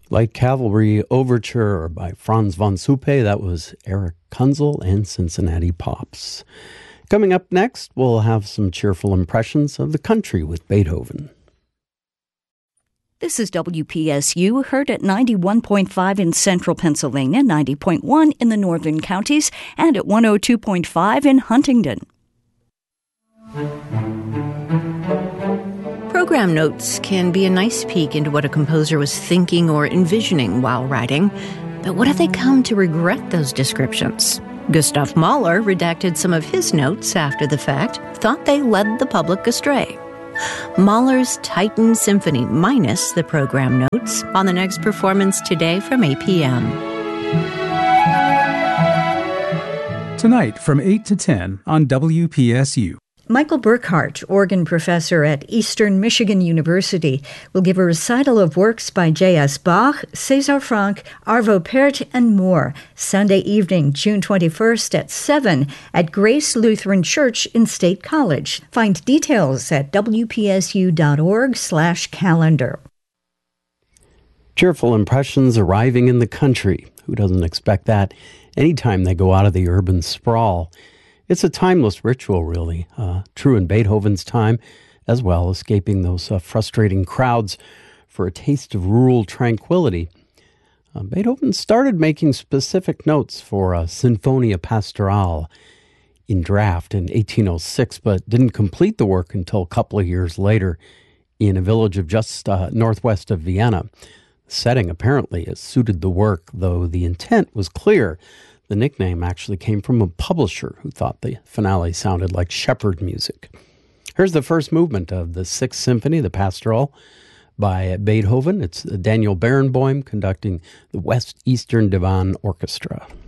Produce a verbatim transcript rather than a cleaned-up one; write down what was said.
Light Cavalry Overture by Franz von Suppe. That was Eric Kunzel and Cincinnati Pops. Coming up next, we'll have some cheerful impressions of the country with Beethoven. This is W P S U, heard at ninety-one point five in central Pennsylvania, ninety point one in the northern counties, and at one oh two point five in Huntingdon. Program notes can be a nice peek into what a composer was thinking or envisioning while writing. But what if they come to regret those descriptions? Gustav Mahler redacted some of his notes after the fact, thought they led the public astray. Mahler's Titan Symphony minus the program notes on the next performance today from eight p.m. Tonight from eight to ten on W P S U. Michael Burkhart, organ professor at Eastern Michigan University, will give a recital of works by J S. Bach, César Franck, Arvo Pärt, and more, Sunday evening, June twenty-first at seven at Grace Lutheran Church in State College. Find details at w p s u dot org slash calendar. Cheerful impressions arriving in the country. Who doesn't expect that anytime they go out of the urban sprawl? It's a timeless ritual, really, uh, true in Beethoven's time, as well, escaping those uh, frustrating crowds for a taste of rural tranquility. Uh, Beethoven started making specific notes for uh, Sinfonia Pastorale in draft in eighteen oh six, but didn't complete the work until a couple of years later in a village of just uh, northwest of Vienna. The setting apparently has suited the work, though the intent was clear. The nickname actually came from a publisher who thought the finale sounded like shepherd music. Here's the first movement of the Sixth Symphony, the Pastoral, by Beethoven. It's Daniel Barenboim conducting the West Eastern Divan Orchestra.